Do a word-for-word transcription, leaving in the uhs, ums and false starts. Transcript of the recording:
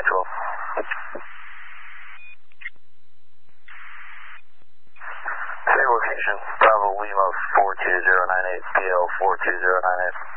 twelve. Same location, Bravo Lima four two zero nine eight, P L four two zero nine eight.